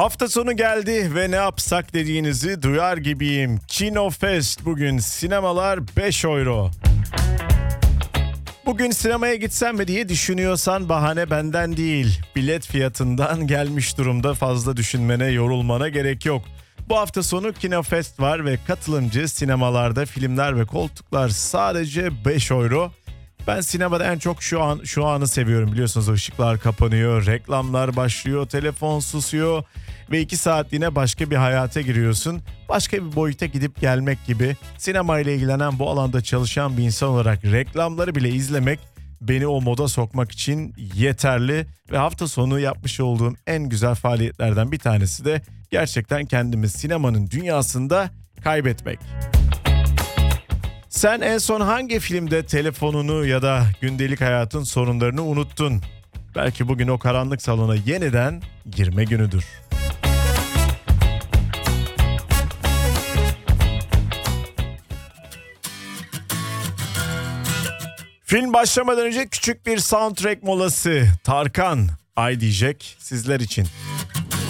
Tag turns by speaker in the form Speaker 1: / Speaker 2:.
Speaker 1: Hafta sonu geldi ve ne yapsak dediğinizi duyar gibiyim. Kinofest bugün sinemalar 5 euro. Bugün sinemaya gitsem mi diye düşünüyorsan bahane benden değil. Bilet fiyatından gelmiş durumda, fazla düşünmene, yorulmana gerek yok. Bu hafta sonu Kinofest var ve katılımcı sinemalarda filmler ve koltuklar sadece 5 euro. Ben sinemada en çok şu anı seviyorum, biliyorsunuz ışıklar kapanıyor, reklamlar başlıyor, telefon susuyor ve 2 saatliğine başka bir hayata giriyorsun. Başka bir boyuta gidip gelmek gibi. Sinema ile ilgilenen, bu alanda çalışan bir insan olarak reklamları bile izlemek beni o moda sokmak için yeterli ve hafta sonu yapmış olduğum en güzel faaliyetlerden bir tanesi de gerçekten kendimi sinemanın dünyasında kaybetmek. Sen en son hangi filmde telefonunu ya da gündelik hayatın sorunlarını unuttun? Belki bugün o karanlık salona yeniden girme günüdür. Film başlamadan önce küçük bir soundtrack molası. Tarkan, Ay diyecek sizler için.